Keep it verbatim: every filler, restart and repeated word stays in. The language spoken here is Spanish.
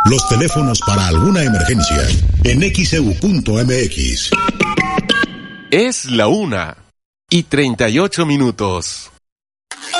Los teléfonos para alguna emergencia en X E U punto M X. Es la una y treinta y ocho minutos.